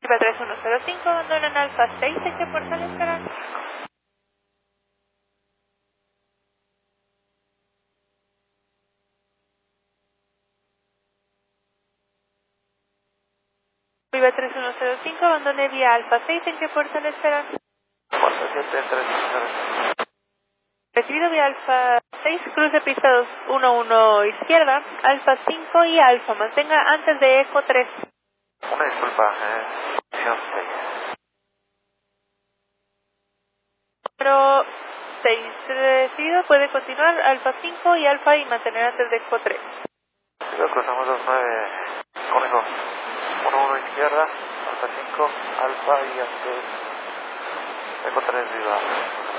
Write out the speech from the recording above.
Viva 3105, abandonan Alfa 6, ¿en qué puerta le esperan? Viva 3105, abandone vía Alfa 6, ¿en qué puerta le esperan? 473105. Recibido vía Alfa 6, cruce pista 211 izquierda, Alfa 5 y Alfa, mantenga antes de Eco 3. Una disculpa, opción 6. Número 6, recibido, puede continuar Alfa 5 y Alfa y mantener antes de Eco 3. Luego cruzamos 29, cónico 11 izquierda, alfa 5, alfa y antes, eco 3 viva.